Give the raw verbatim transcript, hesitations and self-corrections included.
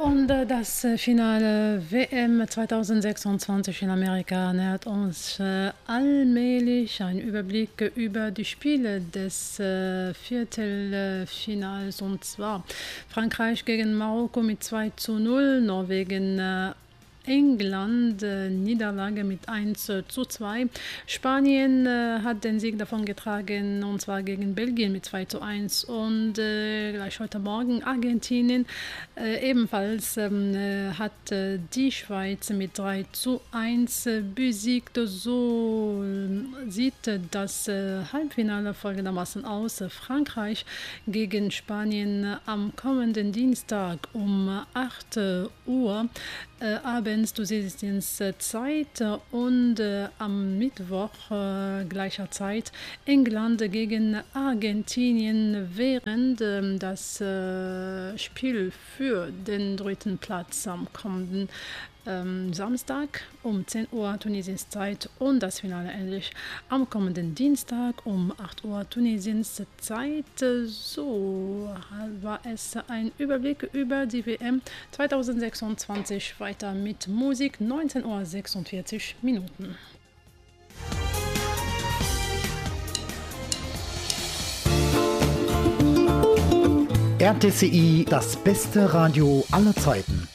Und äh, das äh, Finale W M zweitausendsechsundzwanzig in Amerika nähert uns äh, allmählich ein Überblick über die Spiele des äh, Viertelfinals, und zwar Frankreich gegen Marokko mit zwei zu null, Norwegen äh, England, äh, Niederlage mit eins zu zwei. Spanien äh, hat den Sieg davon getragen, und zwar gegen Belgien mit zwei zu eins. Und äh, gleich heute Morgen Argentinien äh, ebenfalls ähm, äh, hat äh, die Schweiz mit drei zu eins äh, besiegt. So äh, sieht äh, das äh, Halbfinale folgendermaßen aus. Frankreich gegen Spanien äh, am kommenden Dienstag um acht Uhr äh, abends. Du siehst es äh, Zeit äh, und äh, am Mittwoch äh, gleicher Zeit England gegen Argentinien, während äh, das äh, Spiel für den dritten Platz am kommenden ähm, Samstag um zehn Uhr Tunesiens Zeit und das Finale endlich am kommenden Dienstag um acht Uhr Tunesiens Zeit. So war es ein Überblick über die W M zweitausendsechsundzwanzig. Weiter mit Musik, neunzehn Uhr sechsundvierzig Minuten. R T C I, das beste Radio aller Zeiten.